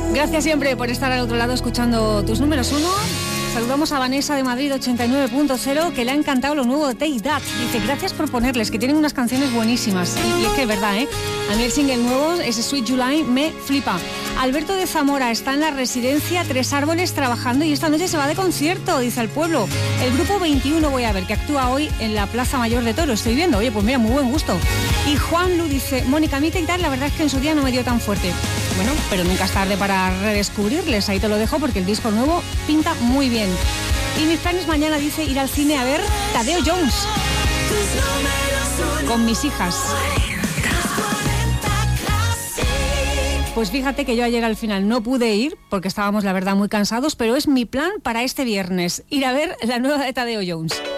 Gracias siempre por estar al otro lado escuchando tus números 1. Saludamos a Vanessa de Madrid 89.0, que le ha encantado lo nuevo de Take That. Dice, gracias por ponerles, que tienen unas canciones buenísimas. Y es que es verdad, ¿eh? A mí el single nuevo, ese Sweet July, me flipa. Alberto de Zamora está en la residencia Tres Árboles trabajando y esta noche se va de concierto, dice el pueblo. El grupo 21 voy a ver, que actúa hoy en la Plaza Mayor de Toro. Estoy viendo, oye, pues mira, muy buen gusto. Y Juan Lu dice, Mónica, a mí Take That la verdad es que en su día no me dio tan fuerte. Bueno, pero nunca es tarde para redescubrirles. Ahí te lo dejo porque el disco nuevo pinta muy bien. Y mis planes mañana, dice, ir al cine a ver Tadeo Jones con mis hijas. Pues fíjate que yo ayer al final no pude ir porque estábamos, la verdad, muy cansados, pero es mi plan para este viernes, ir a ver la nueva de Tadeo Jones.